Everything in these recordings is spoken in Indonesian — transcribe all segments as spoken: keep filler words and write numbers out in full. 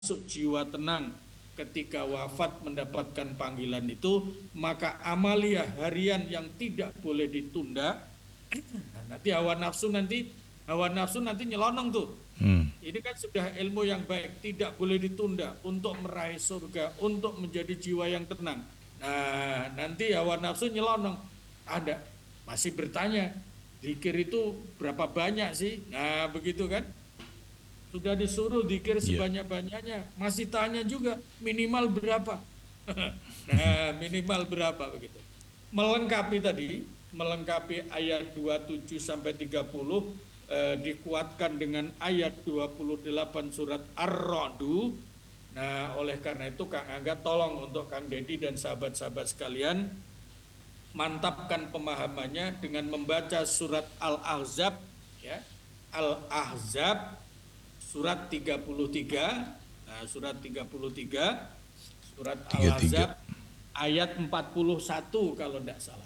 masuk jiwa tenang ketika wafat mendapatkan panggilan itu, maka amalia harian yang tidak boleh ditunda. Nanti hawa nafsu nanti hawa nafsu nanti nyelonong tuh. Hmm. Ini kan sudah ilmu yang baik, tidak boleh ditunda untuk meraih surga, untuk menjadi jiwa yang tenang. Nah, nanti hawa nafsu nyelonong. Ada, masih bertanya, zikir itu berapa banyak sih? Nah, begitu kan? Sudah disuruh zikir Yeah. sebanyak-banyaknya, masih tanya juga minimal berapa? Nah, minimal berapa begitu. Melengkapi tadi, melengkapi ayat dua puluh tujuh sampai tiga puluh eh, dikuatkan dengan ayat dua puluh delapan surat Ar-Ra'd. Nah, oleh karena itu Kang Angga tolong untuk Kang Dedi dan sahabat-sahabat sekalian mantapkan pemahamannya dengan membaca surat Al-Ahzab, ya. Al-Ahzab surat tiga puluh tiga, nah, surat tiga puluh tiga, surat Al-Ahzab ayat empat puluh satu kalau tidak salah.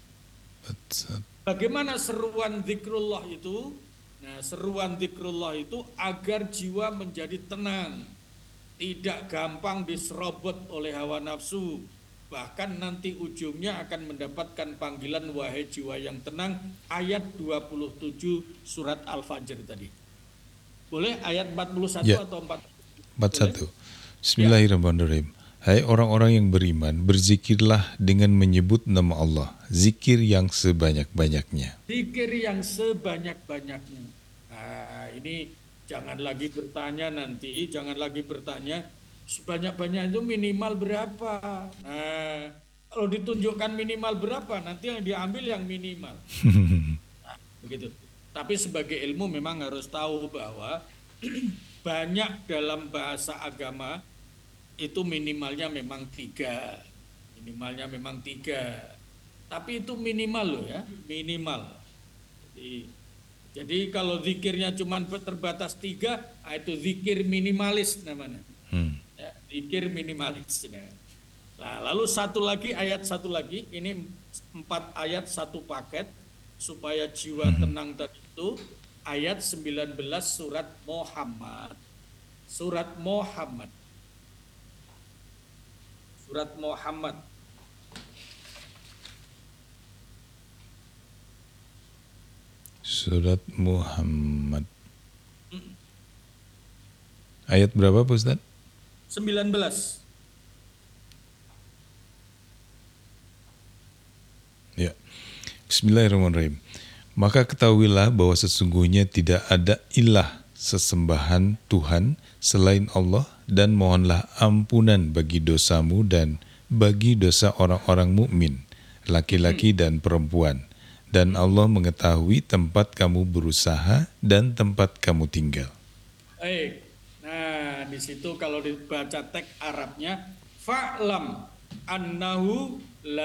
Bagaimana seruan zikrullah itu? Nah, seruan zikrullah itu agar jiwa menjadi tenang, tidak gampang diserobot oleh hawa nafsu. Bahkan nanti ujungnya akan mendapatkan panggilan wahai jiwa yang tenang, ayat dua puluh tujuh surat Al-Fajr tadi. Boleh ayat empat puluh satu ya. Atau empat puluh? empat puluh satu. Bismillahirrahmanirrahim. Hai orang-orang yang beriman, berzikirlah dengan menyebut nama Allah, zikir yang sebanyak-banyaknya. Zikir yang sebanyak-banyaknya. Nah, ini jangan lagi bertanya nanti, jangan lagi bertanya sebanyak-banyak itu minimal berapa. Nah, kalau ditunjukkan minimal berapa, nanti yang diambil yang minimal. Nah, begitu. Tapi sebagai ilmu memang harus tahu bahwa banyak dalam bahasa agama itu minimalnya memang tiga. Minimalnya memang tiga. Tapi itu minimal loh ya, minimal. Jadi, jadi kalau zikirnya cuma terbatas tiga, itu zikir minimalis namanya. Hmm. Ya, zikir minimalis. Nah, lalu satu lagi ayat satu lagi, ini empat ayat satu paket supaya jiwa hmm. tenang tadi itu ayat sembilan belas surat Muhammad. Surat Muhammad. Surat Muhammad. Surat Muhammad. Ayat berapa Pak Ustaz? sembilan belas. Ya. Bismillahirrahmanirrahim. Maka ketahuilah bahwa sesungguhnya tidak ada ilah sesembahan Tuhan selain Allah, dan mohonlah ampunan bagi dosamu dan bagi dosa orang-orang mukmin, laki-laki dan perempuan. Dan Allah mengetahui tempat kamu berusaha dan tempat kamu tinggal. Baik. Nah, di situ kalau dibaca teks Arabnya, fa'lam annahu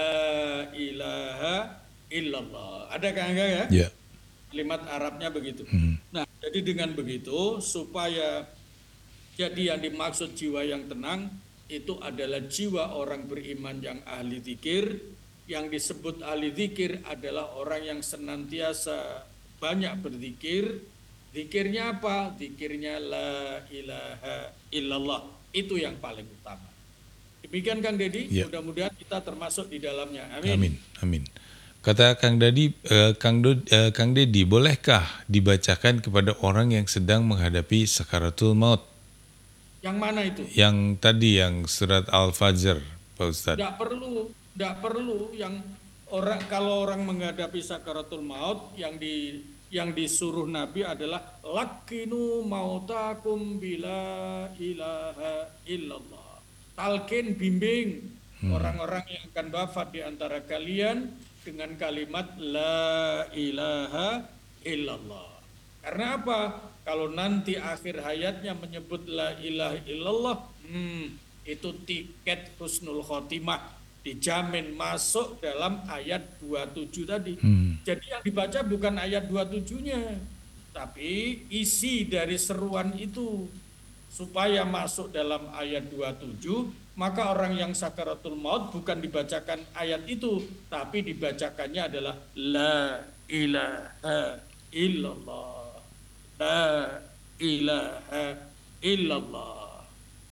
la ilaha illallah. Ada kan enggak ya? Ya. Kalimat Arabnya begitu. Hmm. Nah, jadi dengan begitu supaya jadi yang dimaksud jiwa yang tenang itu adalah jiwa orang beriman yang ahli zikir. Yang disebut ahli zikir adalah orang yang senantiasa banyak berzikir. Zikirnya apa? Zikirnya la ilaha illallah. Itu yang paling utama. Demikian Kang Dedi, ya. Mudah-mudahan kita termasuk di dalamnya. Amin. Amin. Amin. Kata Kang Dedi, eh, Kang, Do, eh, Kang Dedi, bolehkah dibacakan kepada orang yang sedang menghadapi sakaratul maut? Yang mana itu? Yang tadi, yang surat Al-Fajr, Pak Ustadz. Tidak perlu, tidak perlu. Yang orang kalau orang menghadapi sakaratul maut, yang di yang disuruh Nabi adalah lakinu mautakum bila ilaha illallah. Talqin, bimbing hmm. orang-orang yang akan wafat di antara kalian dengan kalimat la ilaha illallah. Karena apa? Kalau nanti akhir hayatnya menyebut la ilaha illallah, hmm, itu tiket husnul khotimah, dijamin masuk dalam ayat dua puluh tujuh tadi. Hmm. Jadi yang dibaca bukan ayat dua puluh tujuh-nya, tapi isi dari seruan itu. Supaya masuk dalam ayat dua puluh tujuh, maka orang yang sakaratul maut bukan dibacakan ayat itu, tapi dibacakannya adalah la ilaha illallah. La ilaha illallah.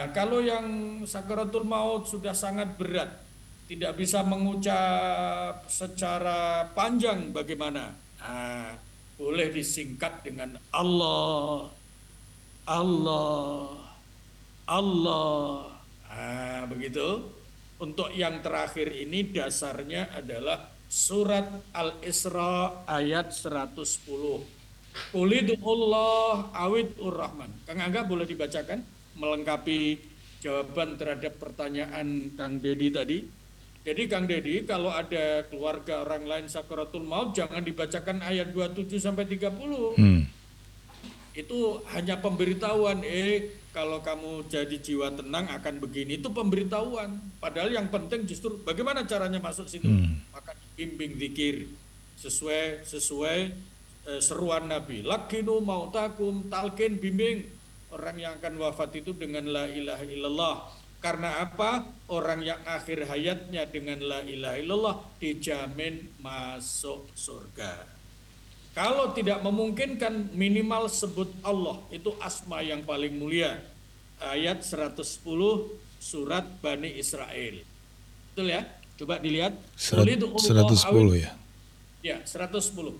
Nah, kalau yang sakaratul maut sudah sangat berat, tidak bisa mengucap secara panjang bagaimana? Nah, boleh disingkat dengan Allah, Allah, Allah. Nah, begitu. Untuk yang terakhir ini dasarnya adalah surat Al-Isra ayat seratus sepuluh. Qulidullah awid rahman. Kang Angga boleh dibacakan melengkapi jawaban terhadap pertanyaan Kang Dedi tadi. Jadi Kang Dedi, kalau ada keluarga orang lain sakaratul maut jangan dibacakan ayat dua puluh tujuh sampai tiga puluh. Hmm. Itu hanya pemberitahuan, eh kalau kamu jadi jiwa tenang akan begini, itu pemberitahuan. Padahal yang penting justru bagaimana caranya masuk situ. Hmm. Maka bimbing zikir sesuai sesuai eh, seruan Nabi. Lakinu mautakum, talqin, bimbing orang yang akan wafat itu dengan la ilaha illallah. Karena apa? Orang yang akhir hayatnya dengan la ilaha illallah dijamin masuk surga. Kalau tidak memungkinkan, minimal sebut Allah, itu asma yang paling mulia. Ayat seratus sepuluh surat Bani Israel. Betul ya? Coba dilihat. seratus sepuluh ya? Ya, seratus sepuluh.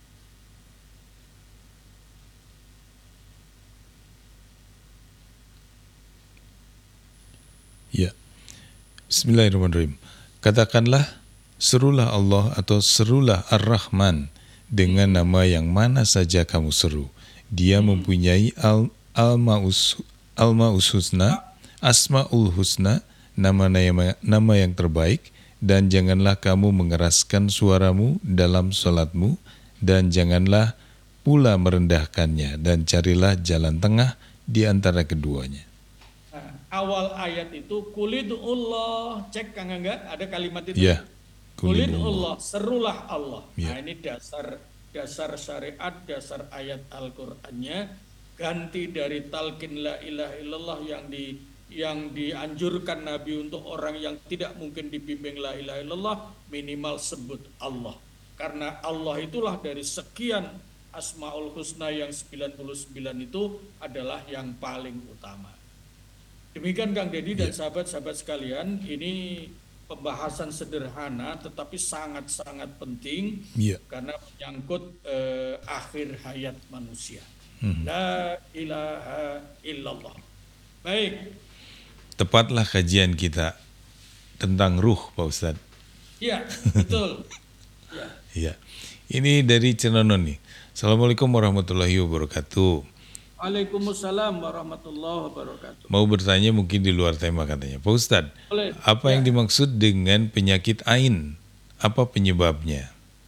Ya. Bismillahirrahmanirrahim. Katakanlah, serulah Allah atau serulah Ar-Rahman dengan nama yang mana saja kamu seru. Dia mempunyai al al-maus al-maus husna, asmaul husna, nama-nama nama yang terbaik, dan janganlah kamu mengeraskan suaramu dalam salatmu, dan janganlah pula merendahkannya, dan carilah jalan tengah di antara keduanya. Nah, awal ayat itu kulidullah, cek Kang Angga, ada kalimat itu. Ya. Kulidullah, serulah Allah. Ya. Nah, ini dasar dasar syariat, dasar ayat Al-Qur'annya, ganti dari talqin la ilaha illallah yang di yang dianjurkan Nabi untuk orang yang tidak mungkin dibimbing la ilaha illallah, minimal sebut Allah. Karena Allah itulah dari sekian Asmaul Husna yang sembilan puluh sembilan itu adalah yang paling utama. Demikian Kang Dedi dan sahabat-sahabat sekalian, ini pembahasan sederhana tetapi sangat-sangat penting Ya. karena menyangkut eh, akhir hayat manusia. Hmm. La ilaha illallah. Baik. Tepatlah kajian kita tentang ruh, Pak Ustadz. Iya, betul. Ya. Ya. Ini dari Cenonon nih. Assalamualaikum warahmatullahi wabarakatuh. Waalaikumsalam warahmatullahi wabarakatuh. Mau bertanya mungkin di luar tema katanya. Pak Ustadz, Boleh. apa Ya. yang dimaksud dengan penyakit ain? Apa penyebabnya?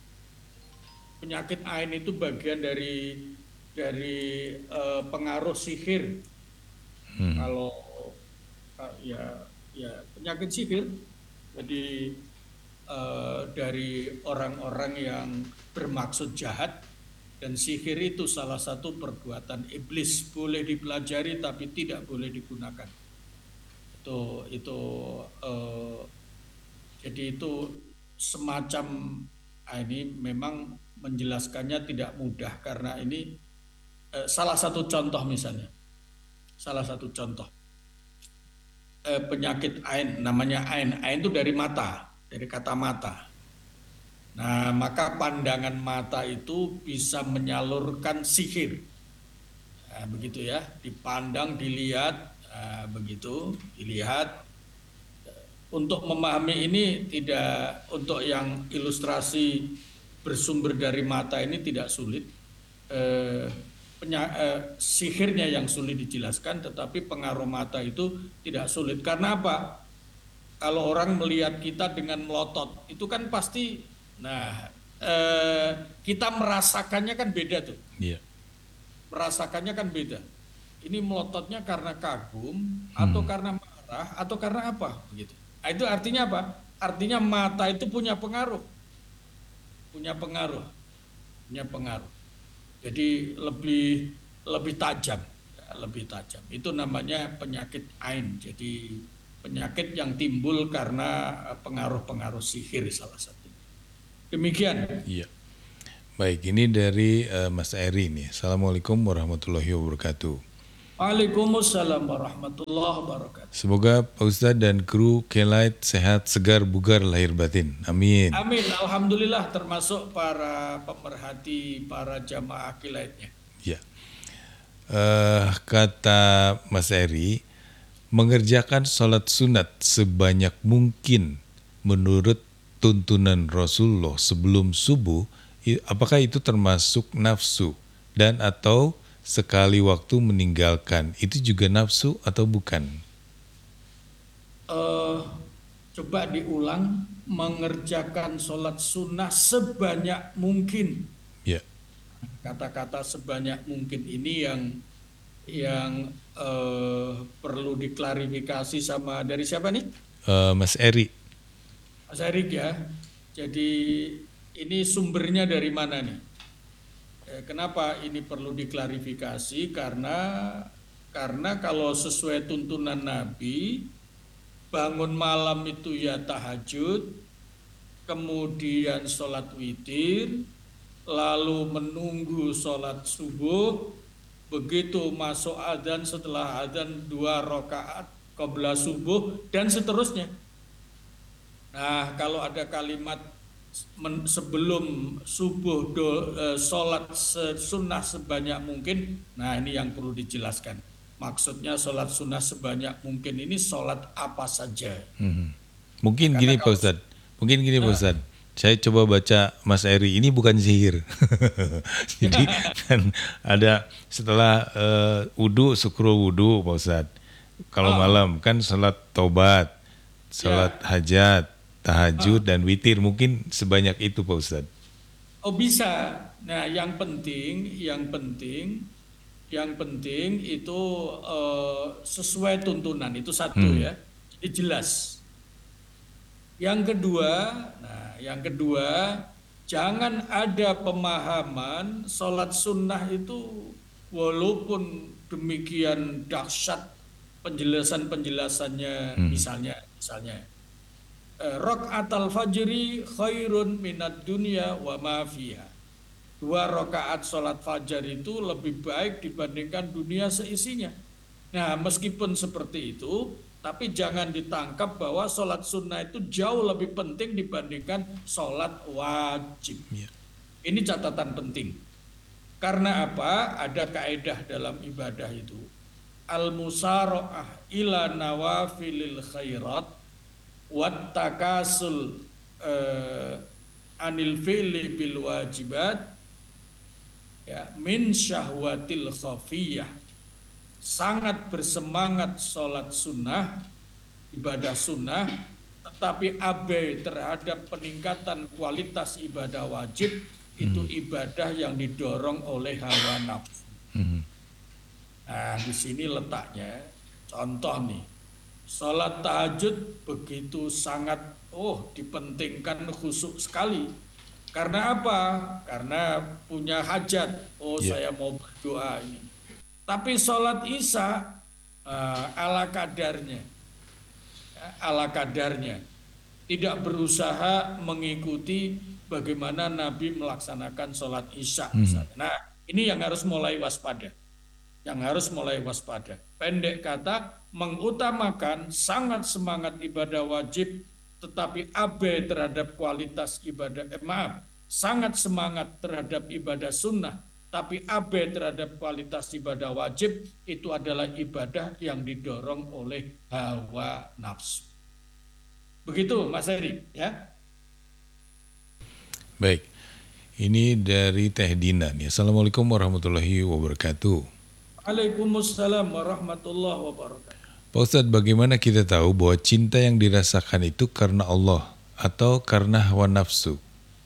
Penyakit ain itu bagian dari dari eh, pengaruh sihir. Hmm. Kalau uh, ya ya penyakit sihir, jadi uh, dari orang-orang yang bermaksud jahat, dan sihir itu salah satu perbuatan iblis, boleh dipelajari tapi tidak boleh digunakan. Itu itu uh, jadi itu semacam ah, ini memang menjelaskannya tidak mudah karena ini uh, salah satu contoh misalnya. Salah satu contoh eh, penyakit ain, namanya ain. Ain itu dari mata, dari kata mata. Nah, maka pandangan mata itu bisa menyalurkan sihir. Nah, begitu ya, dipandang, dilihat, nah, begitu, dilihat. Untuk memahami ini tidak, untuk yang ilustrasi bersumber dari mata ini tidak sulit. Eh, Penya, eh, sihirnya yang sulit dijelaskan, tetapi pengaruh mata itu tidak sulit. Karena apa? Kalau orang melihat kita dengan melotot, itu kan pasti, nah eh, kita merasakannya kan beda tuh. Iya. Merasakannya kan beda. Ini melototnya karena kagum, atau Hmm. karena marah, atau karena apa? Begitu. Nah, itu artinya apa? Artinya mata itu punya pengaruh, punya pengaruh, punya pengaruh. Jadi lebih lebih tajam, ya, lebih tajam. Itu namanya penyakit ain. Jadi penyakit yang timbul karena pengaruh-pengaruh sihir salah satu. Demikian. Iya. Baik, ini dari uh, Mas Eri nih. Assalamualaikum warahmatullahi wabarakatuh. Waalaikumsalam warahmatullahi wabarakatuh. Semoga Pak Ustadz dan kru Kelight sehat, segar, bugar, lahir batin. Amin. Amin. Alhamdulillah termasuk para pemerhati, para jamaah kilaitnya. Ya. Eh, kata Mas Eri, mengerjakan sholat sunat sebanyak mungkin menurut tuntunan Rasulullah sebelum subuh, i- apakah itu termasuk nafsu dan atau sekali waktu meninggalkan itu juga nafsu atau bukan? Eh, coba diulang, mengerjakan sholat sunnah sebanyak mungkin. Ya, Kata-kata sebanyak mungkin ini yang yang eh, perlu diklarifikasi sama dari siapa nih? Eh, Mas Eri. Mas Erik ya. Jadi ini sumbernya dari mana nih? Eh, kenapa ini perlu diklarifikasi? Karena karena kalau sesuai tuntunan Nabi, bangun malam itu ya tahajud, kemudian sholat witir, lalu menunggu sholat subuh, begitu masuk adzan, setelah adzan dua rakaat qabla subuh, dan seterusnya. Nah, kalau ada kalimat men- sebelum subuh do, eh, sholat se- sunnah sebanyak mungkin, nah ini yang perlu dijelaskan. Maksudnya sholat sunnah sebanyak mungkin ini sholat apa saja. Mhm. Mungkin Karena gini Pak kalau Ustadz, mungkin gini Pak Nah, Ustadz, saya coba baca Mas Eri, ini bukan sihir. Jadi kan ada setelah eh, wudhu, syukur wudhu Pak Ustadz. Kalau oh, malam kan sholat taubat, sholat ya, hajat, tahajud, oh, dan witir, mungkin sebanyak itu Pak Ustadz. oh bisa. Nah, yang penting, yang penting, yang penting itu eh, sesuai tuntunan itu satu Hmm. ya. Jadi jelas. Yang kedua, nah yang kedua, jangan ada pemahaman sholat sunnah itu walaupun demikian dahsyat penjelasan-penjelasannya, Hmm. misalnya, misalnya eh, Rakaatal fajri khairun minad dunya wa ma fiha. Dua rakaat sholat fajar itu lebih baik dibandingkan dunia seisinya. Nah, meskipun seperti itu, tapi jangan ditangkap bahwa sholat sunnah itu jauh lebih penting dibandingkan sholat wajib. Ya. Ini catatan penting. Karena apa? Ada kaedah dalam ibadah itu. Al-musara'ah ila nawafilil khairat wat takasul eh, anil fi'li bil wajibat ya min syahwatil khafiyah. Sangat bersemangat sholat sunnah, ibadah sunnah, tetapi abai terhadap peningkatan kualitas ibadah wajib, itu ibadah yang didorong oleh hawa nafsu. Mhm. Nah, di sini letaknya. Contoh nih, sholat tahajud begitu sangat, oh dipentingkan khusyuk sekali. Karena apa? Karena punya hajat. Oh, Ya. saya mau berdoa ini. Tapi sholat isya eh, ala kadarnya, ya, ala kadarnya, tidak berusaha mengikuti bagaimana Nabi melaksanakan sholat isya Mhm. misalnya. Nah, ini yang harus mulai waspada, yang harus mulai waspada. Pendek kata, mengutamakan sangat semangat ibadah wajib, tetapi abai terhadap kualitas ibadah, eh, maaf, sangat semangat terhadap ibadah sunnah, tapi abai terhadap kualitas ibadah wajib, itu adalah ibadah yang didorong oleh hawa nafsu. Begitu Mas Heri, ya. Baik, ini dari Teh Dina nih. Assalamualaikum warahmatullahi wabarakatuh. Waalaikumsalam warahmatullahi wabarakatuh. Pak Ustadz, bagaimana kita tahu bahwa cinta yang dirasakan itu karena Allah atau karena hawa nafsu?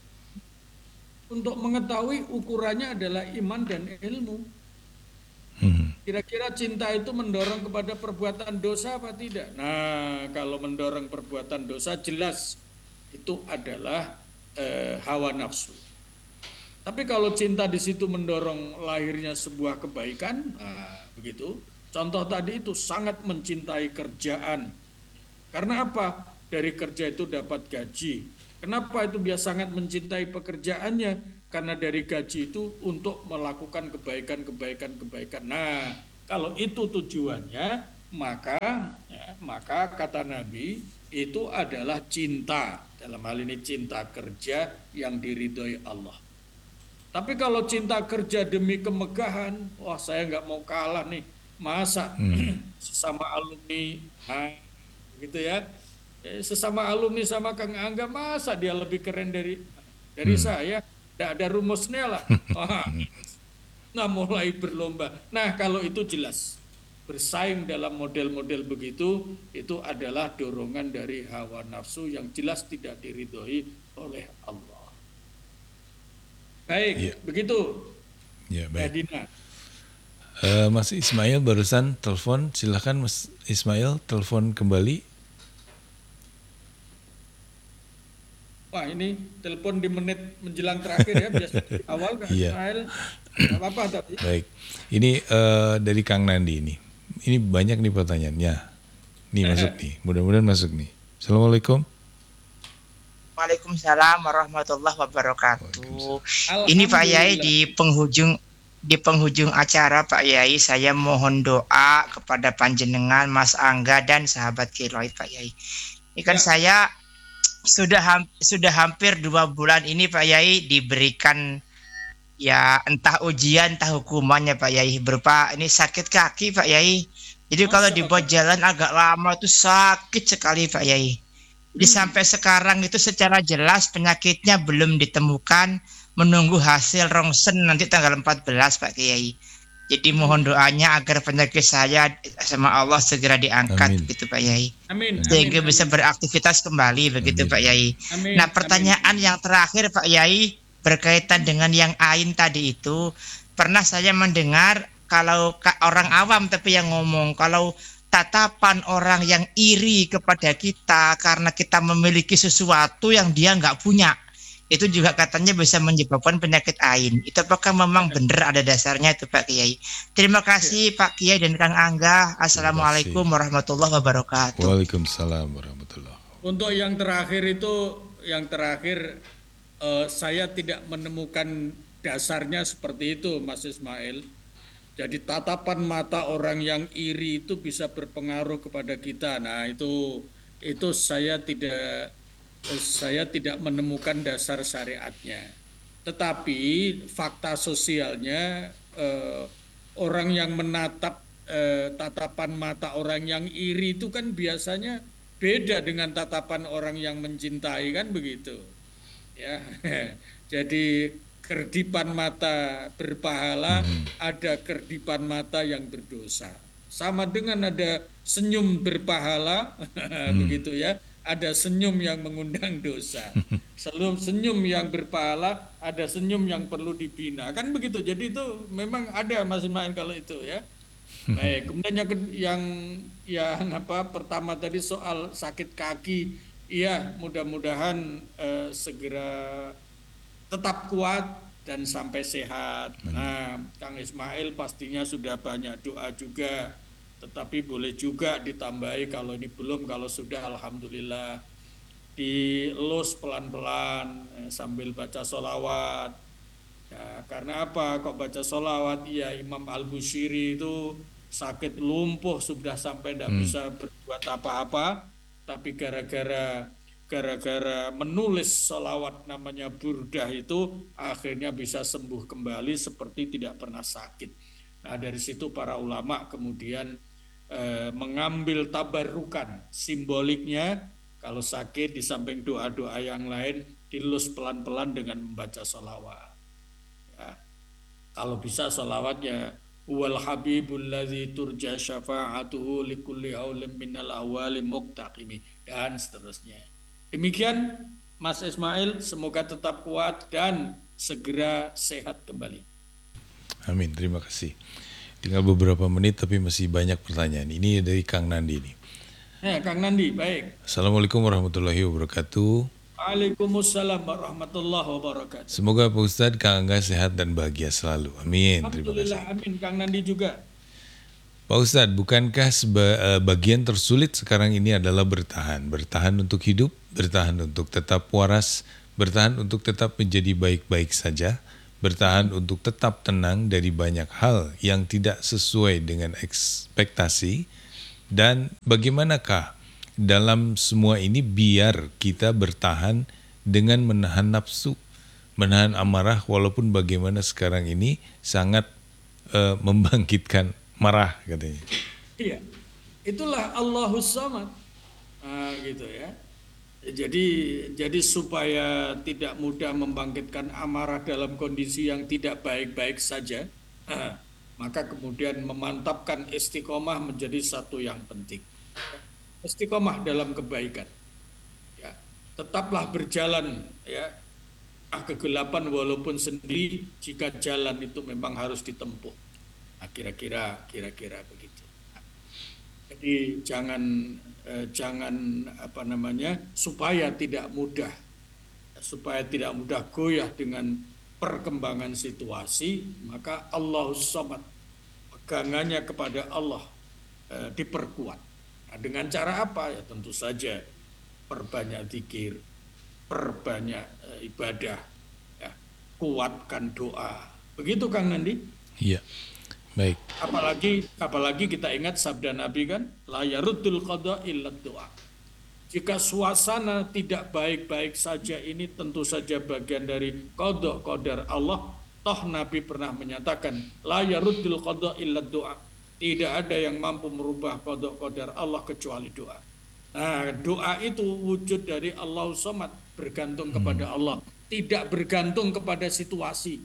Untuk mengetahui ukurannya adalah iman dan ilmu. Mhm. Kira-kira cinta itu mendorong kepada perbuatan dosa apa tidak? Nah, kalau mendorong perbuatan dosa jelas itu adalah eh, hawa nafsu. Tapi kalau cinta di situ mendorong lahirnya sebuah kebaikan, nah, begitu. Contoh tadi itu sangat mencintai kerjaan. Karena apa? Dari kerja itu dapat gaji. Kenapa itu dia sangat mencintai pekerjaannya? Karena dari gaji itu untuk melakukan kebaikan-kebaikan-kebaikan. Nah, Kalau itu tujuannya, maka ya, maka kata Nabi itu adalah cinta. Dalam hal ini cinta kerja yang diridhoi Allah. Tapi kalau cinta kerja demi kemegahan, wah saya nggak mau kalah nih, masa Hmm. sesama alumni, nah, gitu ya, Eh, sesama alumni sama Kang Angga, masa dia lebih keren dari dari Hmm. saya? Tidak ada rumusnya lah. Wah, nah mulai berlomba. Nah kalau itu jelas bersaing dalam model-model begitu, itu adalah dorongan dari hawa nafsu yang jelas tidak diridhoi oleh Allah. Iya, Baik, begitu. ya Mbak baik. Dina. Eh, Mas Ismail barusan telepon, silakan Mas Ismail telepon kembali. Wah ini telepon di menit menjelang terakhir ya, biasa di awal Kak Iya, Ismail. Nggak apa-apa tapi. baik. Ini eh, dari Kang Nandi ini. Ini banyak nih pertanyaannya. Nih masuk nih, mudah-mudahan masuk nih. Assalamualaikum. Waalaikumsalam warahmatullahi wabarakatuh. Ini Pak Yai Alhamdulillah. di penghujung di penghujung acara Pak Yai, saya mohon doa kepada panjenengan Mas Angga dan sahabat Kiroid Pak Yai. Ini kan Ya, saya sudah ham- sudah hampir dua bulan ini Pak Yai diberikan ya entah ujian entah hukumannya Pak Yai, berupa ini sakit kaki Pak Yai. Jadi kalau Masya dibuat Allah. jalan agak lama itu sakit sekali Pak Yai. Jadi Hmm. sampai sekarang itu secara jelas penyakitnya belum ditemukan, menunggu hasil rongsen nanti tanggal empat belas Pak Kiai. Jadi mohon Hmm. doanya agar penyakit saya sama Allah segera diangkat Amin. begitu Pak Yai. Amin, amin, Sehingga bisa amin, beraktivitas kembali begitu Amin. Pak Yai. amin, Nah amin, pertanyaan amin. yang terakhir Pak Yai berkaitan dengan yang ain tadi itu, pernah saya mendengar kalau ka- orang awam tapi yang ngomong kalau tatapan orang yang iri kepada kita karena kita memiliki sesuatu yang dia nggak punya, itu juga katanya bisa menyebabkan penyakit ain. Itu apakah memang benar ada dasarnya itu Pak Kiai? Terima Ya, kasih Pak Kiai dan Kang Angga. Terima Assalamualaikum kasih. warahmatullahi wabarakatuh. Waalaikumsalam warahmatullahi wabarakatuh. untuk yang terakhir itu, yang terakhir eh, saya tidak menemukan dasarnya seperti itu, Mas Ismail. Jadi tatapan mata orang yang iri itu bisa berpengaruh kepada kita. Nah, itu itu saya tidak eh, saya tidak menemukan dasar syariatnya. Tetapi fakta sosialnya, eh, orang yang menatap eh, tatapan mata orang yang iri itu kan biasanya beda dengan tatapan orang yang mencintai, kan begitu. Ya. Jadi kerdipan mata berpahala, ada kerdipan mata yang berdosa. Sama dengan ada senyum berpahala, begitu ya. Ada senyum yang mengundang dosa. Selalu senyum yang berpahala, ada senyum yang perlu dibina. Kan begitu. Jadi itu memang ada Mas Ismail kalau itu ya. Baik, kemudian yang ke- yang yang apa pertama tadi soal sakit kaki, iya mudah-mudahan eh, segera tetap kuat dan sampai sehat. Nah, Kang Ismail pastinya sudah banyak doa juga, tetapi boleh juga ditambahi kalau ini belum, kalau sudah alhamdulillah dielus pelan-pelan eh, sambil baca sholawat. Ya, karena apa? Kok baca sholawat? Ya Imam Al-Bushiri itu sakit lumpuh sudah sampai tidak Hmm. bisa berbuat apa-apa, tapi gara-gara gara-gara menulis sholawat namanya burdah itu akhirnya bisa sembuh kembali seperti tidak pernah sakit. Nah dari situ para ulama kemudian eh, mengambil tabarukan simboliknya, kalau sakit di samping doa-doa yang lain dilus pelan-pelan dengan membaca sholawat. Ya, kalau bisa sholawatnya wal habibul ladzi turja syafa'atuhu likulli haulin minal awali muqtaqimi dan seterusnya. Demikian Mas Ismail, semoga tetap kuat dan segera sehat kembali. Amin, terima kasih. Tinggal beberapa menit tapi masih banyak pertanyaan. Ini dari Kang Nandi nih. Ya, Kang Nandi, baik. Assalamualaikum warahmatullahi wabarakatuh. Waalaikumsalam warahmatullahi wabarakatuh. Semoga Pak Ustadz, Kang Angga sehat dan bahagia selalu. Amin, terima kasih. Alhamdulillah, amin. Kang Nandi juga. Pak Ustadz, bukankah seba- eh, bagian tersulit sekarang ini adalah bertahan? Bertahan untuk hidup, bertahan untuk tetap waras, bertahan untuk tetap menjadi baik-baik saja, bertahan untuk tetap tenang dari banyak hal yang tidak sesuai dengan ekspektasi, dan bagaimanakah dalam semua ini biar kita bertahan dengan menahan nafsu, menahan amarah, walaupun bagaimana sekarang ini sangat uh, membangkitkan marah katanya. Iya, itulah Allahus Samad, nah, gitu ya. Jadi, jadi supaya tidak mudah membangkitkan amarah dalam kondisi yang tidak baik-baik saja, nah, maka kemudian memantapkan istiqomah menjadi satu yang penting. Istiqomah dalam kebaikan, ya, tetaplah berjalan, ya, ah kegelapan walaupun sendiri jika jalan itu memang harus ditempuh. Nah, kira-kira, kira-kira begitu. Nah, jadi jangan eh, jangan apa namanya supaya tidak mudah, supaya tidak mudah goyah dengan perkembangan situasi, maka Allahus Samad, pegangannya kepada Allah eh, diperkuat. Nah, dengan cara apa? Ya tentu saja perbanyak zikir, perbanyak eh, ibadah, ya, kuatkan doa. Begitu Kang Nandi? Iya, baik. Apalagi apalagi kita ingat sabda Nabi kan, la yaruddul qada illa doa. Jika suasana tidak baik-baik saja, ini tentu saja bagian dari qada qadar Allah. Toh Nabi pernah menyatakan, la yaruddul qada illa doa. Tidak ada yang mampu merubah qada qadar Allah kecuali doa. Nah, doa itu wujud dari Allahus Samad, bergantung kepada Allah, tidak bergantung kepada situasi.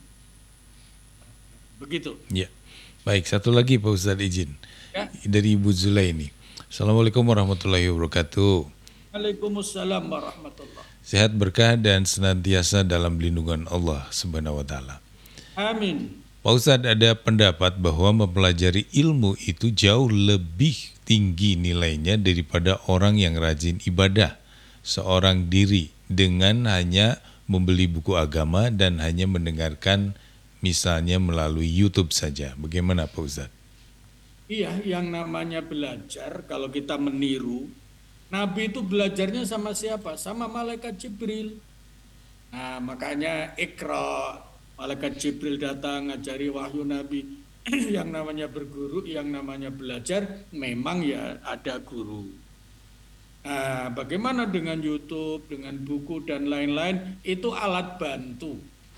Begitu. Ya. Baik, satu lagi Pak Ustadz izin. Ya. Dari Ibu Zulaini. Assalamualaikum warahmatullahi wabarakatuh. Waalaikumsalam warahmatullahi. Sehat, berkah, dan senantiasa dalam lindungan Allah Subhanahu wa Ta'ala. Amin. Pak Ustadz, ada pendapat bahwa mempelajari ilmu itu jauh lebih tinggi nilainya daripada orang yang rajin ibadah seorang diri dengan hanya membeli buku agama dan hanya mendengarkan misalnya melalui YouTube saja. Bagaimana Pak Ustadz? Iya, yang namanya belajar, kalau kita meniru, Nabi itu belajarnya sama siapa? Sama malaikat Jibril. Nah, makanya Iqra, malaikat Jibril datang ngajari wahyu Nabi. Yang namanya berguru, yang namanya belajar, memang ya ada guru. Nah, bagaimana dengan YouTube, dengan buku dan lain-lain, itu alat bantu.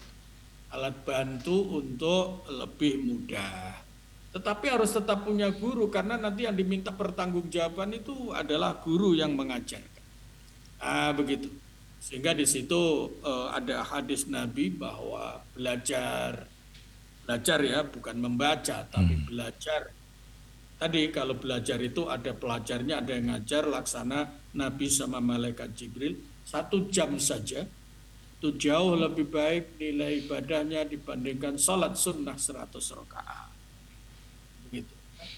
Alat bantu untuk lebih mudah. Tetapi harus tetap punya guru, karena nanti yang diminta pertanggungjawaban itu adalah guru yang mengajarkan. Ah, begitu. Sehingga di situ eh, ada hadis Nabi bahwa belajar, belajar ya, bukan membaca, tapi hmm. belajar. Tadi kalau belajar itu ada pelajarnya, ada yang ngajar, laksana Nabi sama malaikat Jibril, satu jam saja. Itu jauh lebih baik nilai ibadahnya dibandingkan salat sunnah seratus rakaat. Begitu.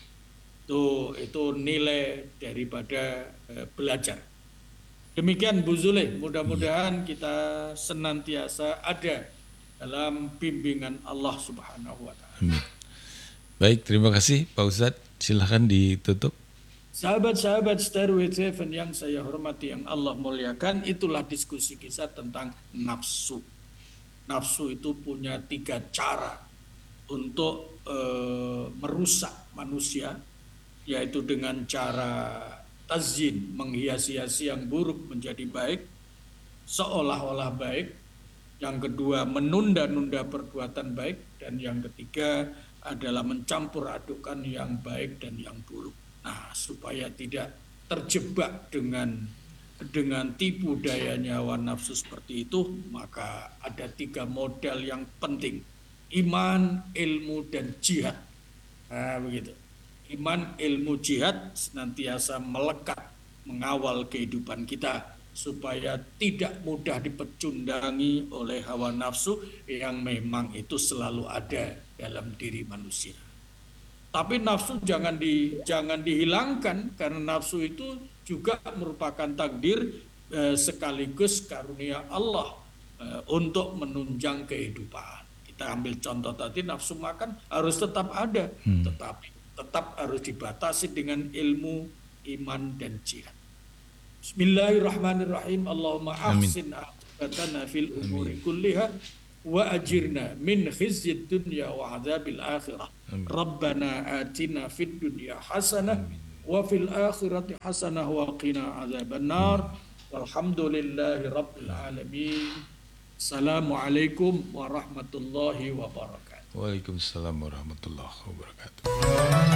Itu, itu nilai daripada eh, belajar. Demikian Bu Zule, mudah-mudahan kita senantiasa ada dalam bimbingan Allah Subhanahu wa Ta'ala. Amin. Baik, terima kasih Pak Ustadz. Silahkan ditutup. Sahabat-sahabat Stairway Seven yang saya hormati, yang Allah muliakan, itulah diskusi kita tentang nafsu. Nafsu itu punya tiga cara untuk e, merusak manusia, yaitu dengan cara tazyin, menghias-hiasi yang buruk menjadi baik, seolah-olah baik. Yang kedua, menunda-nunda perbuatan baik. Dan yang ketiga adalah mencampur adukan yang baik dan yang buruk. Nah, supaya tidak terjebak dengan dengan tipu dayanya hawa nafsu seperti itu, maka ada tiga modal yang penting: iman, ilmu, dan jihad. Nah, begitu. Iman, ilmu, jihad senantiasa melekat mengawal kehidupan kita supaya tidak mudah dipecundangi oleh hawa nafsu yang memang itu selalu ada dalam diri manusia. Tapi nafsu jangan di jangan dihilangkan, karena nafsu itu juga merupakan takdir eh, sekaligus karunia Allah eh, untuk menunjang kehidupan. Kita ambil contoh tadi, nafsu makan harus tetap ada, hmm. tetapi tetap harus dibatasi dengan ilmu, iman, dan jihad. Bismillahirrahmanirrahim. Allahumma ahsin aqibatana fil umuri kulliha wa ajirna min khizyid dunya wa adzabil akhirah. Rabbana atina fid dunya hasanah wa fil akhirati hasanah wa qina adzabannar. Walhamdulillahi rabbil alamin. Assalamualaikum warahmatullahi wabarakatuh. Waalaikumsalam warahmatullahi wabarakatuh.